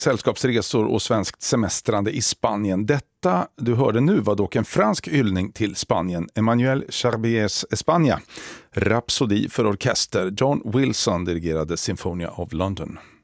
sällskapsresor och svenskt semestrande i Spanien. Detta du hörde nu var dock en fransk hyllning till Spanien. Emmanuel Charbiers España. Rhapsody för orkester. John Wilson dirigerade Sinfonia of London.